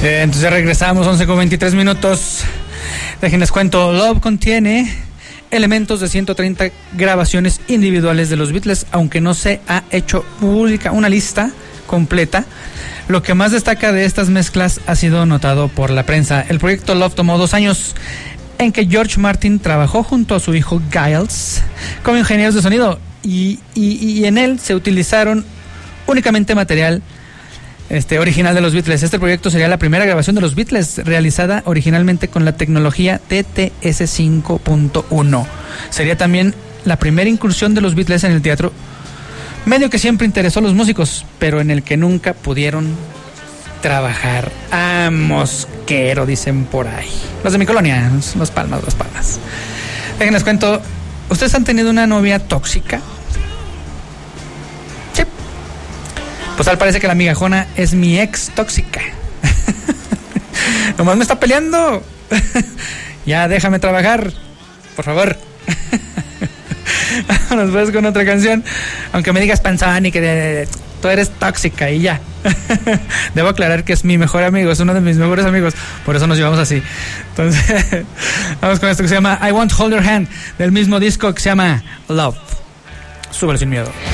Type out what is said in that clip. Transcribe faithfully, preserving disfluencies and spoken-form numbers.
Eh, entonces regresamos, once con veintitrés minutos. Déjenles cuento, Love contiene elementos de ciento treinta grabaciones individuales de los Beatles, aunque no se ha hecho pública una lista completa. Lo que más destaca de estas mezclas ha sido notado por la prensa. El proyecto Love tomó dos años, en que George Martin trabajó junto a su hijo Giles como ingenieros de sonido, y, y, y en él se utilizaron únicamente material este, original de los Beatles. Este proyecto sería la primera grabación de los Beatles realizada originalmente con la tecnología T T S cinco punto uno. Sería también la primera incursión de los Beatles en el teatro, medio que siempre interesó a los músicos, pero en el que nunca pudieron trabajar. Ah, mosquero, dicen por ahí. Los de mi colonia, Las Palmas, Las Palmas. Déjenles cuento, ¿ustedes han tenido una novia tóxica? Sí. Pues tal parece que la migajona es mi ex tóxica. Nomás me está peleando. Ya déjame trabajar, por favor. Nos ves con otra canción. Aunque me digas panzón y que de, de, tú eres tóxica y ya. Debo aclarar que es mi mejor amigo, es uno de mis mejores amigos, por eso nos llevamos así. Entonces, vamos con esto que se llama I Want to Hold Your Hand, del mismo disco que se llama Love. Súbelo sin miedo.